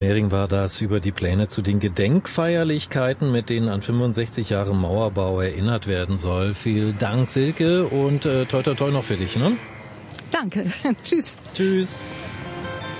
Mehring war das über die Pläne zu den Gedenkfeierlichkeiten, mit denen an 65 Jahre Mauerbau erinnert werden soll. Vielen Dank, Silke, und toi toi toi noch für dich, ne? Danke. Tschüss. Tschüss.